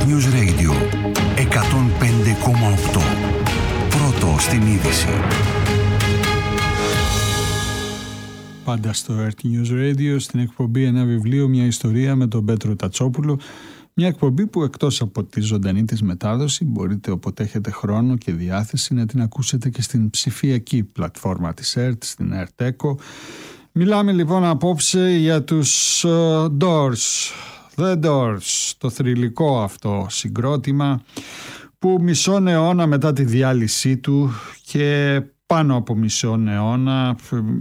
News Radio 105,8. Πρώτο στην είδηση. Πάντα στο Earth News Radio, στην εκπομπή «Ένα βιβλίο, μια ιστορία» με τον Πέτρο Τατσόπουλο. Μια εκπομπή που εκτός από τη ζωντανή της μετάδοση μπορείτε όποτε έχετε χρόνο και διάθεση να την ακούσετε και στην ψηφιακή πλατφόρμα της Earth, στην Earth Echo. Μιλάμε λοιπόν απόψε για τους Doors, The Doors, το θρυλικό αυτό συγκρότημα που μισό αιώνα μετά τη διάλυσή του και πάνω από μισό αιώνα,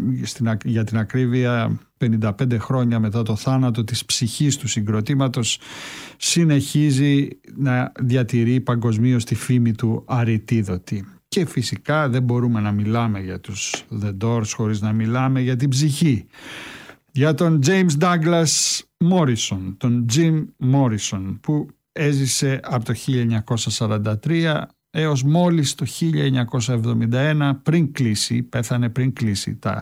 για την ακρίβεια 55 χρόνια μετά το θάνατο της ψυχής του συγκροτήματος, συνεχίζει να διατηρεί παγκοσμίως τη φήμη του αριτίδωτη. Και φυσικά δεν μπορούμε να μιλάμε για τους The Doors χωρίς να μιλάμε για την ψυχή. Για τον James Douglas Morrison, τον Jim Morrison, που έζησε από το 1943 έως μόλις το 1971, πέθανε πριν κλείσει τα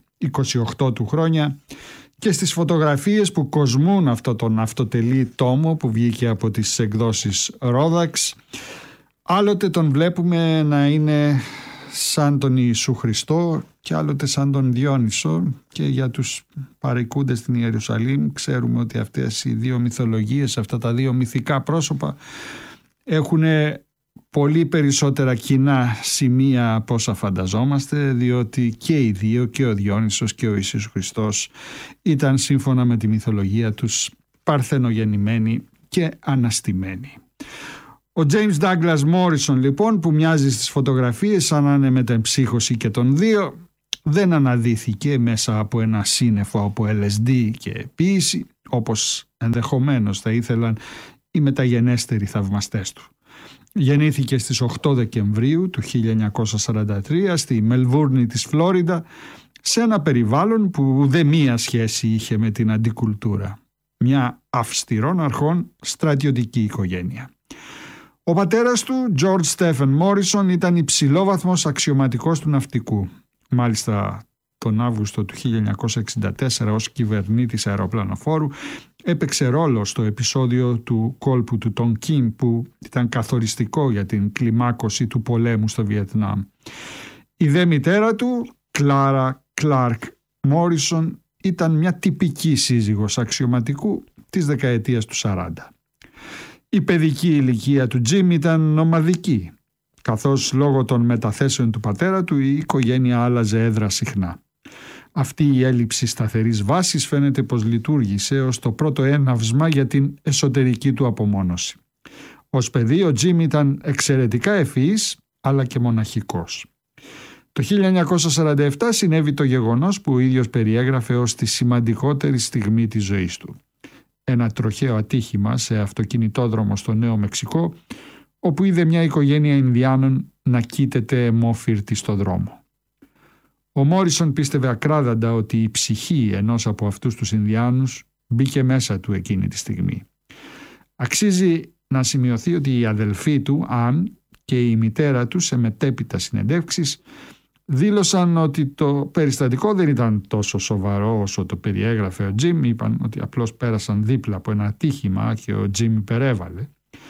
28 του χρόνια, και στις φωτογραφίες που κοσμούν αυτό τον αυτοτελή τόμο που βγήκε από τις εκδόσεις Ρόδαξ, άλλοτε τον βλέπουμε να είναι σαν τον Ιησού Χριστό και άλλοτε σαν τον Διόνυσο, και για τους παροικούντες στην Ιερουσαλήμ ξέρουμε ότι αυτές οι δύο μυθολογίες, αυτά τα δύο μυθικά πρόσωπα έχουν πολύ περισσότερα κοινά σημεία από όσα φανταζόμαστε, διότι και οι δύο, και ο Διόνυσος και ο Ιησούς Χριστός, ήταν σύμφωνα με τη μυθολογία τους παρθενογεννημένοι και αναστημένοι. Ο James Douglas Morrison λοιπόν, που μοιάζει στις φωτογραφίες σαν να είναι μετεμψύχωση και των δύο, δεν αναδύθηκε μέσα από ένα σύννεφο από LSD και ποίηση, όπως ενδεχομένως θα ήθελαν οι μεταγενέστεροι θαυμαστές του. Γεννήθηκε στις 8 Δεκεμβρίου του 1943 στη Μελβούρνη της Φλόριντα, σε ένα περιβάλλον που δεν μία σχέση είχε με την αντικουλτούρα. Μια αυστηρών αρχών στρατιωτική οικογένεια. Ο πατέρας του, George Stephen Morrison, ήταν υψηλόβαθμος αξιωματικός του ναυτικού. Μάλιστα τον Αύγουστο του 1964 ως κυβερνήτης αεροπλανοφόρου έπαιξε ρόλο στο επεισόδιο του κόλπου του Τονκίν, που ήταν καθοριστικό για την κλιμάκωση του πολέμου στο Βιετνάμ. Η δε μητέρα του, Κλάρα Κλάρκ Μόρισον, ήταν μια τυπική σύζυγος αξιωματικού της δεκαετίας του 40. Η παιδική ηλικία του Τζιμ ήταν νομαδική, καθώς λόγω των μεταθέσεων του πατέρα του η οικογένεια άλλαζε έδρα συχνά. Αυτή η έλλειψη σταθερής βάσης φαίνεται πως λειτουργήσε ως το πρώτο έναυσμα για την εσωτερική του απομόνωση. Ως παιδί ο Τζιμ ήταν εξαιρετικά ευφυής αλλά και μοναχικός. Το 1947 συνέβη το γεγονός που ο ίδιος περιέγραφε ως τη σημαντικότερη στιγμή της ζωής του. Ένα τροχαίο ατύχημα σε αυτοκινητόδρομο στο Νέο Μεξικό, όπου είδε μια οικογένεια Ινδιάνων να κοίταται αιμόφυρτη στο δρόμο. Ο Μόρισον πίστευε ακράδαντα ότι η ψυχή ενός από αυτούς τους Ινδιάνους μπήκε μέσα του εκείνη τη στιγμή. Αξίζει να σημειωθεί ότι οι αδελφοί του, Αν, και η μητέρα του σε μετέπειτα συνεντεύξεις δήλωσαν ότι το περιστατικό δεν ήταν τόσο σοβαρό όσο το περιέγραφε ο Τζιμ. Είπαν ότι απλώς πέρασαν δίπλα από ένα ατύχημα και ο Τζιμ υπερέβαλε.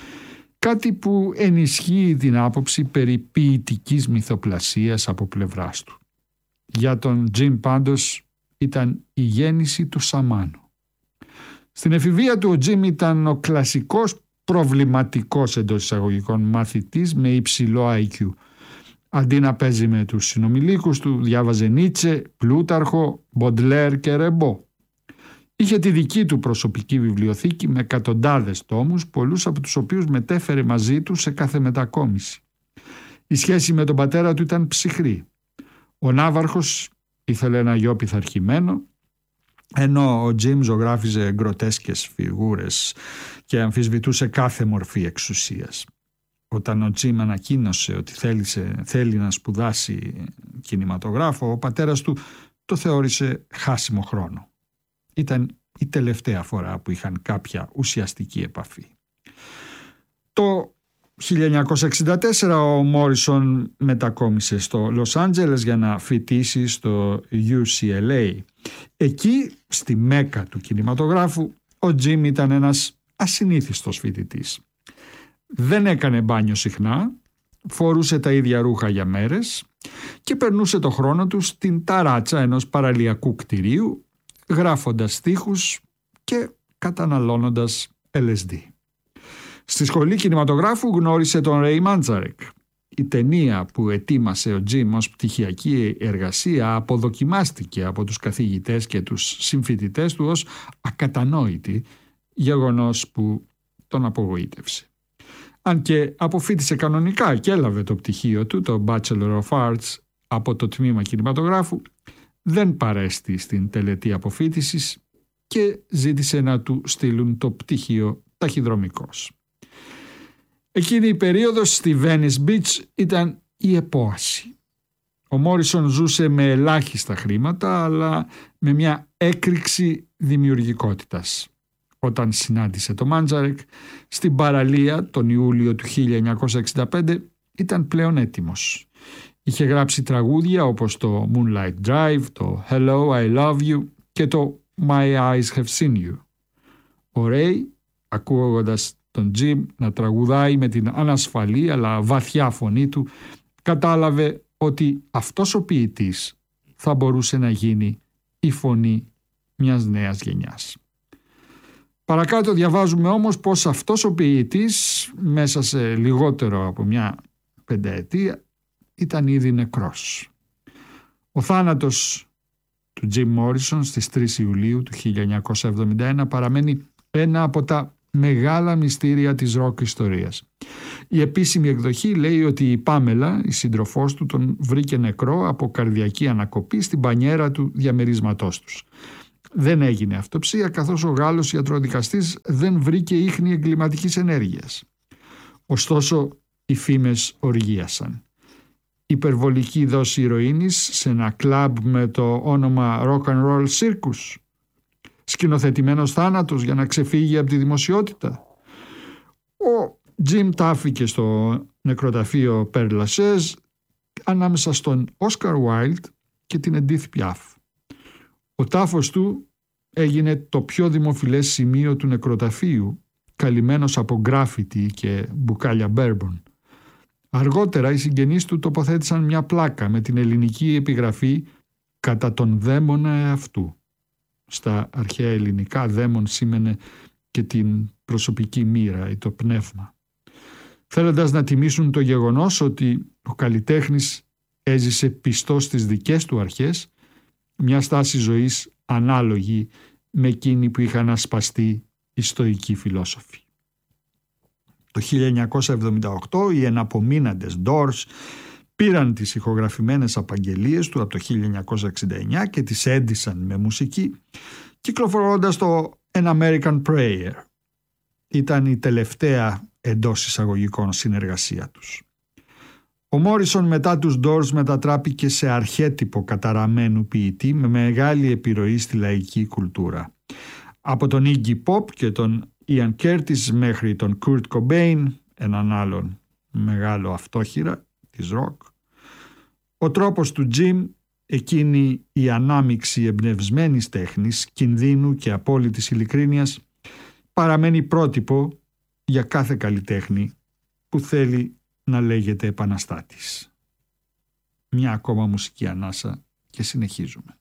Κάτι που ενισχύει την άποψη περί ποιητικής μυθοπλασίας από πλευράς του. Για τον Τζιμ πάντως ήταν η γέννηση του σαμάνου. Στην εφηβεία του ο Τζιμ ήταν ο κλασικός προβληματικός εντός εισαγωγικών μαθητής με υψηλό IQ. Αντί να παίζει με τους συνομιλίκους του, διάβαζε Νίτσε, Πλούταρχο, Μποντλέρ και Ρεμπό. Είχε τη δική του προσωπική βιβλιοθήκη με εκατοντάδες τόμους, πολλούς από τους οποίους μετέφερε μαζί του σε κάθε μετακόμιση. Η σχέση με τον πατέρα του ήταν ψυχρή. Ο ναύαρχος ήθελε ένα γιο πειθαρχημένο, ενώ ο Τζιμ ζωγράφιζε γκροτέσκες φιγούρες και αμφισβητούσε κάθε μορφή εξουσίας. Όταν ο Τζιμ ανακοίνωσε ότι θέλει να σπουδάσει κινηματογράφο, ο πατέρας του το θεώρησε χάσιμο χρόνο. Ήταν η τελευταία φορά που είχαν κάποια ουσιαστική επαφή. Το 1964 ο Μόρισον μετακόμισε στο Λος Άντζελες για να φοιτήσει στο UCLA. Εκεί, στη μέκα του κινηματογράφου, ο Τζιμ ήταν ένας ασυνήθιστος φοιτητής. δεν έκανε μπάνιο συχνά, φορούσε τα ίδια ρούχα για μέρες και περνούσε το χρόνο του στην ταράτσα ενός παραλιακού κτηρίου, γράφοντας στίχους και καταναλώνοντας LSD. Στη σχολή κινηματογράφου γνώρισε τον Ray Manzarek. Η ταινία που ετοίμασε ο Jim ως πτυχιακή εργασία αποδοκιμάστηκε από τους καθηγητές και τους συμφοιτητές του ως ακατανόητη, γεγονός που τον απογοήτευσε. Αν και αποφοίτησε κανονικά και έλαβε το πτυχίο του, το Bachelor of Arts, από το τμήμα κινηματογράφου, δεν παρέστη στην τελετή αποφοίτησης και ζήτησε να του στείλουν το πτυχίο ταχυδρομικός. Εκείνη η περίοδος στη Venice Beach ήταν η επόαση. Ο Μόρισον ζούσε με ελάχιστα χρήματα, αλλά με μια έκρηξη δημιουργικότητας. Όταν συνάντησε το Manzarek στην παραλία τον Ιούλιο του 1965, ήταν πλέον έτοιμος. Είχε γράψει τραγούδια όπως το Moonlight Drive, το Hello, I Love You και το My Eyes Have Seen You. Ο Ray, ακούγοντας τον Jim να τραγουδάει με την ανασφαλή αλλά βαθιά φωνή του, κατάλαβε ότι αυτός ο ποιητής θα μπορούσε να γίνει η φωνή μιας νέας γενιάς. Παρακάτω διαβάζουμε όμως πως αυτός ο ποιητής μέσα σε λιγότερο από μια πενταετία ήταν ήδη νεκρός. Ο θάνατος του Jim Morrison στις 3 Ιουλίου του 1971 παραμένει ένα από τα μεγάλα μυστήρια της ροκ ιστορίας. Η επίσημη εκδοχή λέει ότι η Πάμελα, η σύντροφός του, τον βρήκε νεκρό από καρδιακή ανακοπή στην μπανιέρα του διαμερίσματός τους. Δεν έγινε αυτοψία, καθώς ο Γάλλος ιατροδικαστής δεν βρήκε ίχνη εγκληματικής ενέργειας. Ωστόσο, οι φήμες οργίασαν. Υπερβολική δόση ηρωίνης σε ένα κλαμπ με το όνομα Rock and Roll Circus. Σκηνοθετημένος θάνατος για να ξεφύγει από τη δημοσιότητα. Ο Jim τάφηκε στο νεκροταφείο Père Lachaise ανάμεσα στον Oscar Wilde και την Edith Piaf. Ο τάφος του έγινε το πιο δημοφιλές σημείο του νεκροταφείου, καλυμμένος από γκράφιτι και μπουκάλια μπέρμπον. Αργότερα οι συγγενείς του τοποθέτησαν μια πλάκα με την ελληνική επιγραφή «Κατά τον δαίμονα εαυτού». Στα αρχαία ελληνικά δαίμον σήμαινε και την προσωπική μοίρα ή το πνεύμα. Θέλοντας να τιμήσουν το γεγονός ότι ο καλλιτέχνης έζησε πιστός στις δικές του αρχές, μια στάση ζωής ανάλογη με εκείνη που είχαν ασπαστεί οι στοικοί φιλόσοφοι. Το 1978 οι εναπομείναντες Doors πήραν τις ηχογραφημένες απαγγελίες του από το 1969 και τις έντυσαν με μουσική, κυκλοφορώντας το An American Prayer. Ήταν η τελευταία εντός εισαγωγικών συνεργασία τους. Ο Μόρισον μετά τους Doors μετατράπηκε σε αρχέτυπο καταραμένου ποιητή με μεγάλη επιρροή στη λαϊκή κουλτούρα. Από τον Iggy Pop και τον Ian Curtis μέχρι τον Kurt Cobain, έναν άλλον μεγάλο αυτόχειρα της ροκ, ο τρόπος του Jim, εκείνη η ανάμειξη εμπνευσμένης τέχνης, κινδύνου και απόλυτης ειλικρίνειας, παραμένει πρότυπο για κάθε καλλιτέχνη που θέλει να λέγεται επαναστάτης. Μια ακόμα μουσική ανάσα και συνεχίζουμε.